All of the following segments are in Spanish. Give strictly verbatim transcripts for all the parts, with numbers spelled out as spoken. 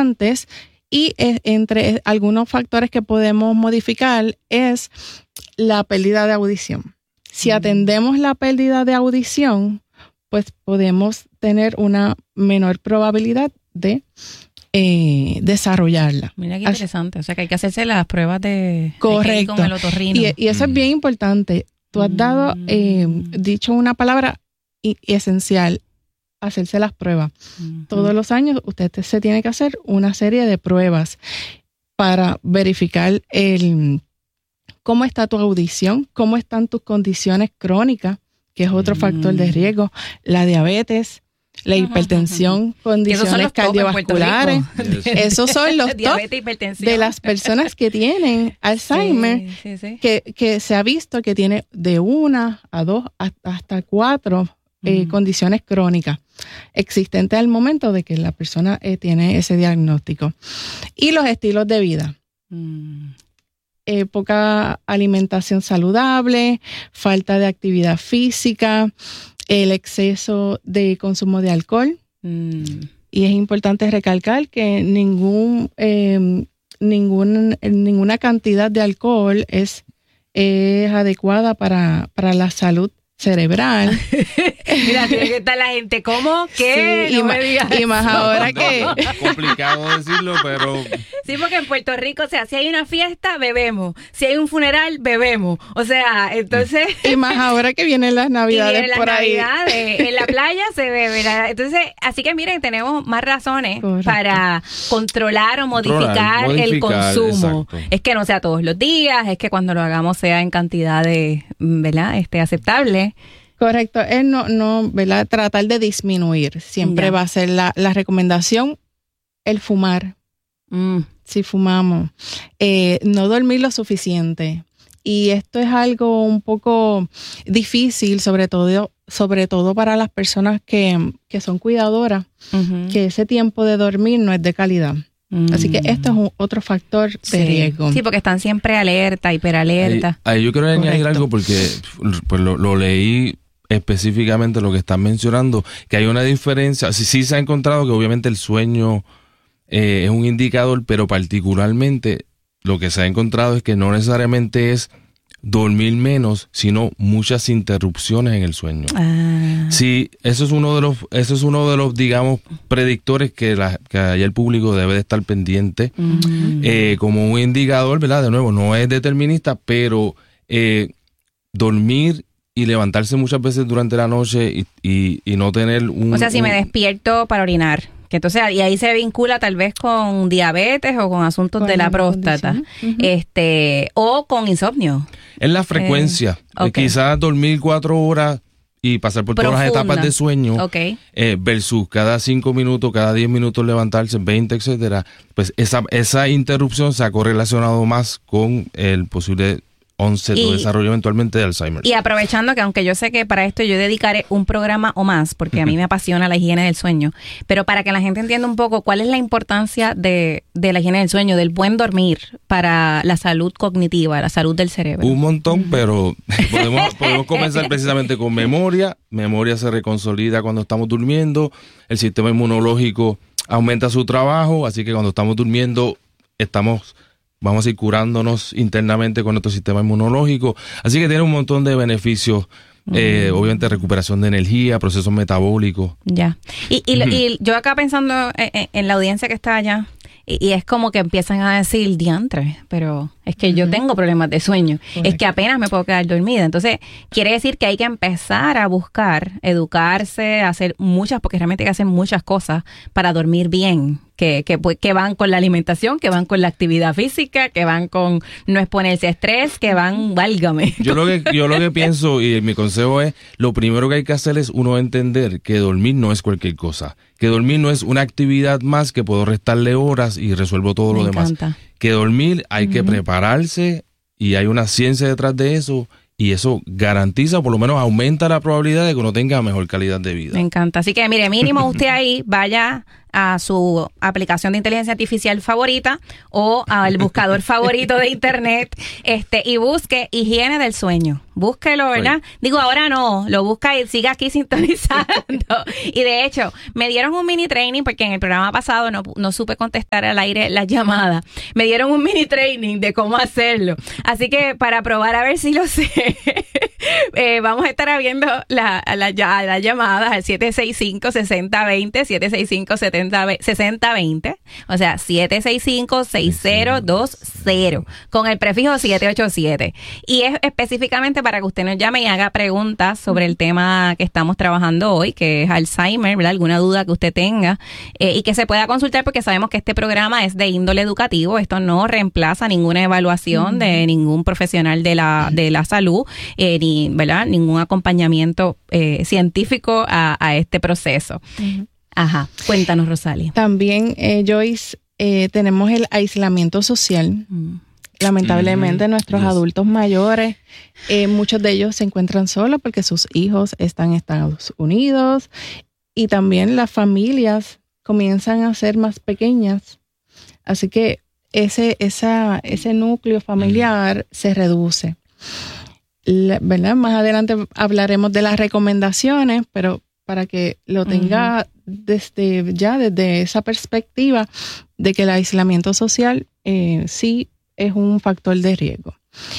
antes. Y eh, entre algunos factores que podemos modificar es la pérdida de audición. Si atendemos la pérdida de audición, pues podemos tener una menor probabilidad de eh, desarrollarla. Mira qué interesante. O sea que hay que hacerse las pruebas de correcto con el otorrino. Y, y eso mm. es bien importante. Tú has dado, eh, dicho una palabra y, y esencial, hacerse las pruebas. Uh-huh. Todos los años usted se tiene que hacer una serie de pruebas para verificar el cómo está tu audición, cómo están tus condiciones crónicas, que es otro uh-huh. factor de riesgo, la diabetes, la hipertensión, uh-huh. condiciones cardiovasculares. Esos son los top de las personas que tienen Alzheimer, sí, sí, sí. Que, que se ha visto que tiene de una a dos hasta cuatro eh, uh-huh. condiciones crónicas existentes al momento de que la persona eh, tiene ese diagnóstico. Y los estilos de vida. Uh-huh. Eh, poca alimentación saludable, falta de actividad física, el exceso de consumo de alcohol. Mm. Y es importante recalcar que ningún, eh, ningún, ninguna cantidad de alcohol es, es adecuada para, para la salud cerebral. Mira, ¿qué está la gente? ¿Cómo? ¿Qué? Sí, no y, me digas y más ahora que... Es complicado decirlo, pero... Sí, porque en Puerto Rico, o sea, si hay una fiesta, bebemos. Si hay un funeral, bebemos. O sea, entonces... Y más ahora que vienen las navidades y vienen por las ahí. Navidades, en la playa se bebe. Entonces, así que miren, tenemos más razones Correcto. Para controlar o modificar, controlar, el modificar, consumo. Exacto. Es que no sea todos los días, es que cuando lo hagamos sea en cantidades, ¿verdad? Este, aceptables. Correcto, es no, no, ¿verdad? Tratar de disminuir. Siempre ya. Va a ser la, la recomendación el fumar. Mm. Si fumamos. Eh, no dormir lo suficiente. Y esto es algo un poco difícil, sobre todo, sobre todo para las personas que, que son cuidadoras, uh-huh. que ese tiempo de dormir no es de calidad. Mm. Así que esto es un, otro factor de sí. riesgo. Sí, porque están siempre alerta, hiperalerta. Ahí, ahí yo quiero Correcto. Añadir algo porque pues lo, lo leí específicamente lo que están mencionando, que hay una diferencia. Sí, sí se ha encontrado que obviamente el sueño eh, es un indicador, pero particularmente lo que se ha encontrado es que no necesariamente es dormir menos, sino muchas interrupciones en el sueño. Ah. Sí, eso es uno de los, eso es uno de los, digamos, predictores que, la, que allá el público debe de estar pendiente, mm. eh, como un indicador, ¿verdad? De nuevo, no es determinista, pero eh, dormir y levantarse muchas veces durante la noche y, y, y no tener un... O sea, si un, me despierto para orinar. Que entonces, y ahí se vincula tal vez con diabetes o con asuntos con de la próstata, uh-huh. este, o con insomnio. Es la frecuencia. Eh, okay. Quizás dormir cuatro horas y pasar por Profunda. Todas las etapas de sueño, okay. eh, versus cada cinco minutos, cada diez minutos levantarse, veinte, etcétera. Pues esa, esa interrupción se ha correlacionado más con el posible once y, desarrollo eventualmente de Alzheimer. Y aprovechando que aunque yo sé que para esto yo dedicaré un programa o más, porque uh-huh. a mí me apasiona la higiene del sueño, pero para que la gente entienda un poco cuál es la importancia de, de la higiene del sueño, del buen dormir para la salud cognitiva, la salud del cerebro. Un montón, uh-huh. pero podemos, podemos comenzar precisamente con memoria. Memoria se reconsolida cuando estamos durmiendo, el sistema inmunológico aumenta su trabajo, así que cuando estamos durmiendo estamos... Vamos a ir curándonos internamente con nuestro sistema inmunológico. Así que tiene un montón de beneficios. Mm. Eh, obviamente recuperación de energía, procesos metabólicos. Ya. Y, y, mm. y yo acá pensando en, en la audiencia que está allá, y, y es como que empiezan a decir, diantre, pero es que mm. yo tengo problemas de sueño. Correcto. Es que apenas me puedo quedar dormida. Entonces, quiere decir que hay que empezar a buscar, educarse, hacer muchas, porque realmente hay que hacer muchas cosas para dormir bien. Que, que, que van con la alimentación, que van con la actividad física, que van con no exponerse a estrés, que van, válgame. Yo lo que yo lo que pienso y mi consejo es, lo primero que hay que hacer es uno entender que dormir no es cualquier cosa. Que dormir no es una actividad más que puedo restarle horas y resuelvo todo Me lo encanta. Demás. Que dormir hay uh-huh. que prepararse y hay una ciencia detrás de eso. Y eso garantiza, por lo menos aumenta la probabilidad de que uno tenga mejor calidad de vida. Me encanta. Así que, mire, mínimo usted ahí vaya a su aplicación de inteligencia artificial favorita o al buscador favorito de internet, este, y busque higiene del sueño. Búsquelo, ¿verdad? Sí. Digo, ahora no, lo busca y siga aquí sintonizando. Y de hecho, me dieron un mini training porque en el programa pasado no, no supe contestar al aire las llamadas. Me dieron un mini training de cómo hacerlo. Así que para probar a ver si lo sé, eh, vamos a estar abriendo las la, la, la llamadas al siete seis cinco, seis cero dos cero, siete seis cinco, seis cero dos cero, o sea, siete seis cinco, seis cero dos cero, con el prefijo siete ocho siete. Y es específicamente para que usted nos llame y haga preguntas sobre el tema que estamos trabajando hoy, que es Alzheimer, ¿verdad? Alguna duda que usted tenga, eh, y que se pueda consultar, porque sabemos que este programa es de índole educativo. Esto no reemplaza ninguna evaluación uh-huh. de ningún profesional de la de la salud, eh, ni, ¿verdad? Ningún acompañamiento eh, científico a, a este proceso. Uh-huh. Ajá, cuéntanos, Rosalia. También, eh, Joyce, eh, tenemos el aislamiento social. Uh-huh. Lamentablemente, mm, nuestros yes. adultos mayores, eh, muchos de ellos se encuentran solos porque sus hijos están en Estados Unidos, y también las familias comienzan a ser más pequeñas. Así que ese, esa, ese núcleo familiar mm. se reduce. La, ¿verdad? Más adelante hablaremos de las recomendaciones, pero para que lo tenga uh-huh. desde ya, desde esa perspectiva de que el aislamiento social eh, sí es un factor de riesgo.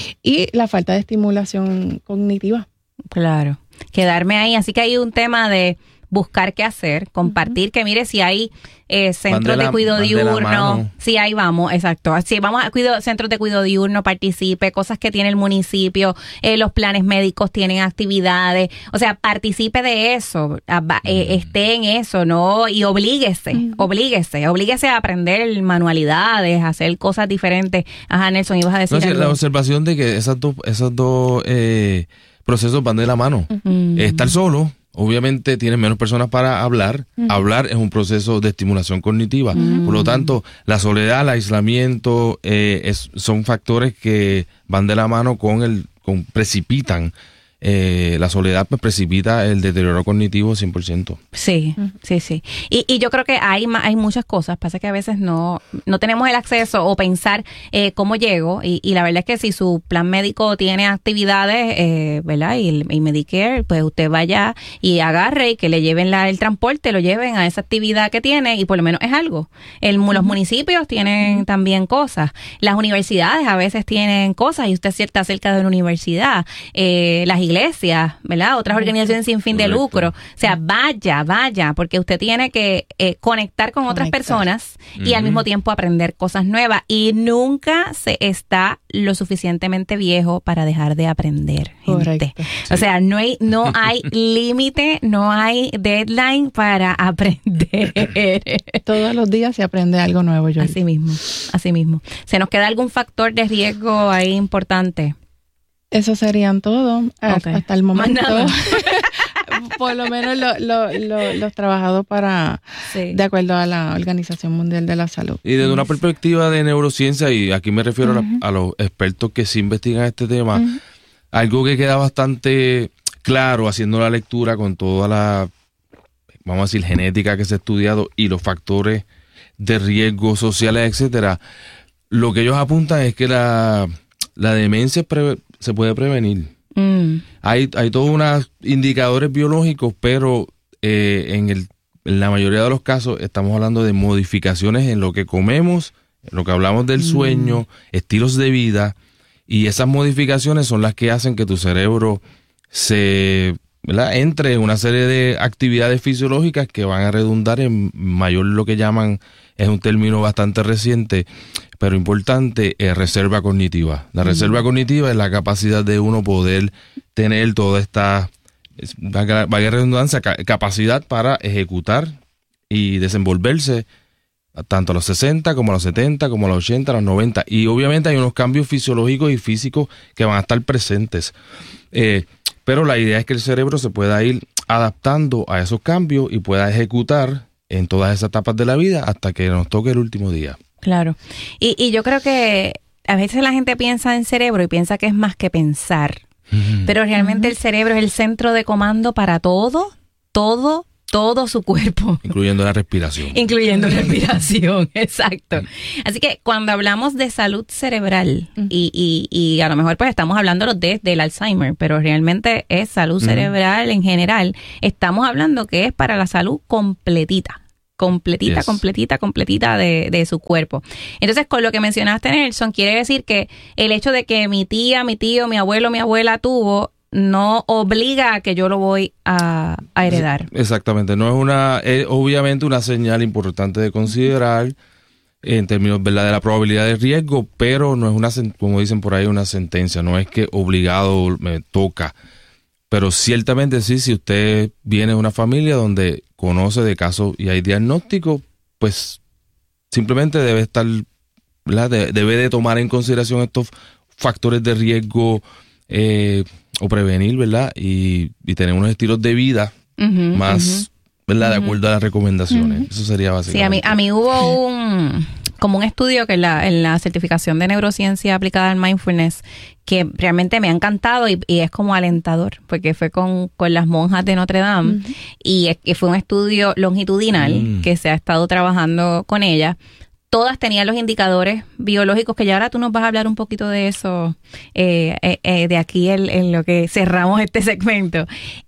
Y la falta de estimulación cognitiva. Claro, quedarme ahí. Así que hay un tema de buscar qué hacer, compartir, uh-huh. que mire si hay eh, centros de, de cuidado diurno, si ahí vamos, exacto, si vamos a cuido, centros de cuidado diurno, participe, cosas que tiene el municipio, eh, los planes médicos tienen actividades, o sea, participe de eso, a, eh, esté en eso, ¿no? Y oblíguese, uh-huh. oblíguese, oblíguese a aprender manualidades, a hacer cosas diferentes. Ajá, Nelson, ibas a decir no, sí, algo. La observación de que esas dos, esos dos eh, procesos van de la mano. Uh-huh. Estar solo, obviamente tienes menos personas para hablar. Uh-huh. Hablar es un proceso de estimulación cognitiva. Uh-huh. Por lo tanto, la soledad, el aislamiento, eh, es, son factores que van de la mano con el, con precipitan. Eh, la soledad pues precipita el deterioro cognitivo cien por ciento. Sí, uh-huh. sí, sí. Y, y yo creo que hay hay muchas cosas. Pasa que a veces no, no tenemos el acceso o pensar eh, cómo llego. Y, y la verdad es que si su plan médico tiene actividades, eh, ¿verdad? Y, y Medicare, pues usted vaya y agarre y que le lleven la, el transporte, lo lleven a esa actividad que tiene y por lo menos es algo. El, uh-huh. Los municipios tienen uh-huh. también cosas. Las universidades a veces tienen cosas y usted está cerca de una universidad. Eh, las iglesias, ¿verdad? Otras organizaciones sin fin de lucro. O sea, vaya, vaya, porque usted tiene que eh, conectar con otras conectar. personas y uh-huh. al mismo tiempo aprender cosas nuevas. Y nunca se está lo suficientemente viejo para dejar de aprender, gente. Correcto. O sea, no hay, no hay límite, no hay deadline para aprender. Todos los días se aprende algo nuevo, yo. Así mismo, así mismo. ¿Se nos queda algún factor de riesgo ahí importante? Eso serían todo okay. hasta el momento. Por lo menos lo, lo, lo, los trabajados para, sí. de acuerdo a la Organización Mundial de la Salud. Y desde una perspectiva de neurociencia, y aquí me refiero uh-huh. a, a los expertos que sí investigan este tema, uh-huh. algo que queda bastante claro haciendo la lectura con toda la, vamos a decir, genética que se ha estudiado y los factores de riesgo sociales, etcétera, lo que ellos apuntan es que la, la demencia pre- se puede prevenir. Mm. Hay, hay todos unos indicadores biológicos, pero eh, en, el, en la mayoría de los casos estamos hablando de modificaciones en lo que comemos, en lo que hablamos del sueño, mm. estilos de vida, y esas modificaciones son las que hacen que tu cerebro se, ¿verdad?, entre en una serie de actividades fisiológicas que van a redundar en mayor, lo que llaman, es un término bastante reciente, pero importante, es reserva cognitiva. La reserva mm. cognitiva es la capacidad de uno poder tener toda esta, valga la redundancia, capacidad para ejecutar y desenvolverse tanto a los sesenta como a los setenta, como a los ochenta, a los noventa. Y obviamente hay unos cambios fisiológicos y físicos que van a estar presentes. Eh, pero la idea es que el cerebro se pueda ir adaptando a esos cambios y pueda ejecutar en todas esas etapas de la vida hasta que nos toque el último día. Claro. Y, y yo creo que a veces la gente piensa en cerebro y piensa que es más que pensar. Uh-huh. Pero realmente uh-huh. el cerebro es el centro de comando para todo, todo, todo su cuerpo. Incluyendo la respiración. Incluyendo respiración, exacto. Así que cuando hablamos de salud cerebral, uh-huh. y, y, y a lo mejor pues estamos hablando desde el Alzheimer, pero realmente es salud cerebral uh-huh. en general, estamos hablando que es para la salud completita. completita, yes. completita, completita de, de su cuerpo. Entonces, con lo que mencionaste, Nelson, quiere decir que el hecho de que mi tía, mi tío, mi abuelo, mi abuela tuvo, no obliga a que yo lo voy a, a heredar. Exactamente, no es una, es obviamente una señal importante de considerar en términos, ¿verdad?, de la probabilidad de riesgo, pero no es una, como dicen por ahí, una sentencia, no es que obligado me toca. Pero ciertamente sí, si usted viene de una familia donde conoce de casos y hay diagnósticos, pues simplemente debe estar, ¿verdad?, de, debe de tomar en consideración estos factores de riesgo eh, o prevenir, ¿verdad? Y, y tener unos estilos de vida uh-huh, más, uh-huh. ¿verdad?, de acuerdo a las recomendaciones. Uh-huh. Eso sería básicamente. Sí, a mí, a mí hubo un... como un estudio que en la, en la certificación de neurociencia aplicada al mindfulness que realmente me ha encantado y, y es como alentador, porque fue con, con las monjas de Notre Dame uh-huh. y es, que fue un estudio longitudinal uh-huh. que se ha estado trabajando con ella. Todas tenían los indicadores biológicos, que ya ahora tú nos vas a hablar un poquito de eso, eh, eh, eh, de aquí en, en lo que cerramos este segmento.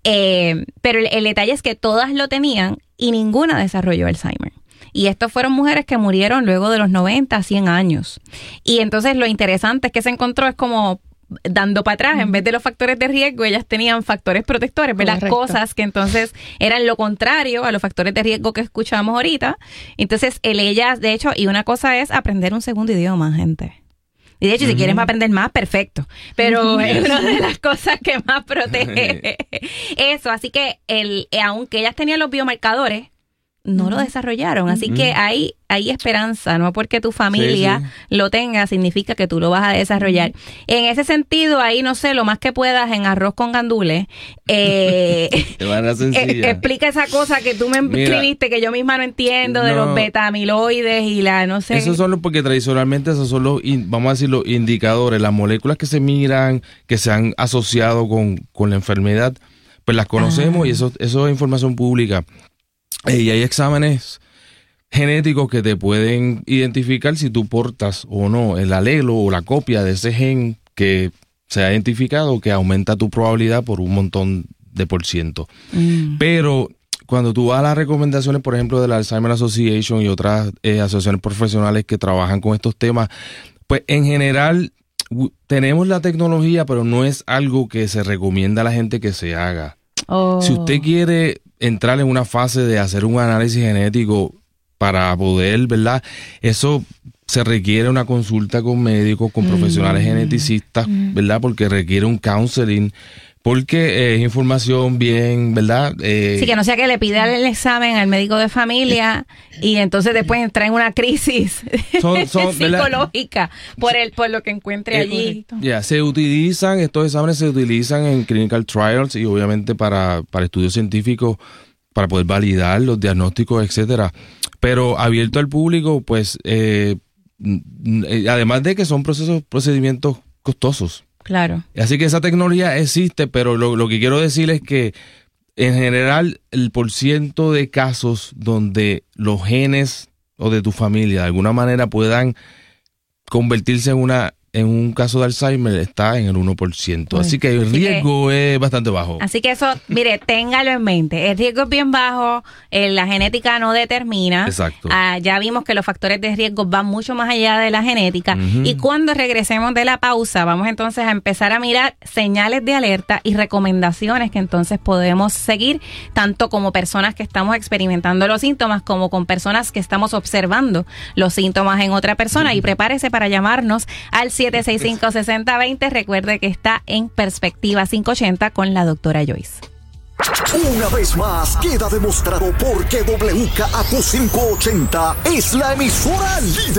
Eh, pero el, el detalle es que todas lo tenían y ninguna desarrolló Alzheimer. Y estas fueron mujeres que murieron luego de los noventa, cien años. Y entonces lo interesante es que se encontró es como dando para atrás, en vez de los factores de riesgo, ellas tenían factores protectores, ¿verdad? Correcto. Cosas que entonces eran lo contrario a los factores de riesgo que escuchamos ahorita. Entonces, el ellas, de hecho, y una cosa es aprender un segundo idioma, gente. Y de hecho, uh-huh. si quieren aprender más, perfecto. Pero uh-huh. es una de las cosas que más protege eso. Así que, el, aunque ellas tenían los biomarcadores, no uh-huh. lo desarrollaron. Así uh-huh. que hay, hay esperanza. No porque tu familia sí, sí. lo tenga, significa que tú lo vas a desarrollar. Uh-huh. En ese sentido, ahí, no sé, lo más que puedas en arroz con gandules, eh, eh, explica esa cosa que tú me escribiste, que yo misma no entiendo, no, de los beta-amiloides y la, no sé. Esos son los, porque tradicionalmente esos son los, vamos a decir, los indicadores, las moléculas que se miran, que se han asociado con, con la enfermedad, pues las conocemos ah. y eso, eso es información pública. Y hay exámenes genéticos que te pueden identificar si tú portas o no el alelo o la copia de ese gen que se ha identificado, que aumenta tu probabilidad por un montón de por ciento. Mm. Pero cuando tú vas a las recomendaciones, por ejemplo, de la Alzheimer Association y otras eh, asociaciones profesionales que trabajan con estos temas, pues en general tenemos la tecnología, pero no es algo que se recomienda a la gente que se haga. Oh. Si usted quiere entrar en una fase de hacer un análisis genético para poder, ¿verdad? Eso se requiere una consulta con médicos, con mm. profesionales geneticistas, mm. ¿verdad? Porque requiere un counseling, porque es información bien, ¿verdad? Eh, sí, que no sea que le pida el examen al médico de familia y entonces después entra en una crisis son, son, psicológica por el por lo que encuentre eh, allí. Ya, yeah, se utilizan, estos exámenes se utilizan en clinical trials y obviamente para, para estudios científicos, para poder validar los diagnósticos, etcétera. Pero abierto al público, pues, eh, además de que son procesos, procedimientos costosos. Claro. Así que esa tecnología existe, pero lo, lo que quiero decir es que en general el porciento de casos donde los genes o de tu familia de alguna manera puedan convertirse en una en un caso de Alzheimer está en el uno por ciento. Uy. Así que el riesgo que, es bastante bajo. Así que eso, mire, téngalo en mente. El riesgo es bien bajo, eh, la genética no determina. Exacto. Ah, ya vimos que los factores de riesgo van mucho más allá de la genética. Uh-huh. Y cuando regresemos de la pausa, vamos entonces a empezar a mirar señales de alerta y recomendaciones que entonces podemos seguir, tanto como personas que estamos experimentando los síntomas, como con personas que estamos observando los síntomas en otra persona. Uh-huh. Y prepárese para llamarnos al siete seis cinco, seis cero dos cero. Recuerde que está en Perspectiva quinientos ochenta con la doctora Joyce. Una vez más queda demostrado por qué W K A Q quinientos ochenta es la emisora líder